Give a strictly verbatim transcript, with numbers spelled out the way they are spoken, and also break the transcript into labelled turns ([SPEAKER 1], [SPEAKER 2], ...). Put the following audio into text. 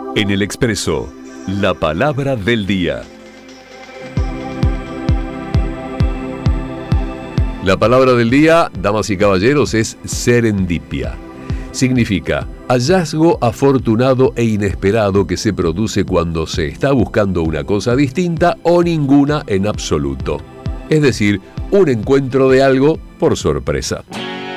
[SPEAKER 1] En el Expreso, la palabra del día. La palabra del día, damas y caballeros, es serendipia. Significa hallazgo afortunado e inesperado que se produce cuando se está buscando una cosa distinta o ninguna en absoluto. Es decir, un encuentro de algo por sorpresa.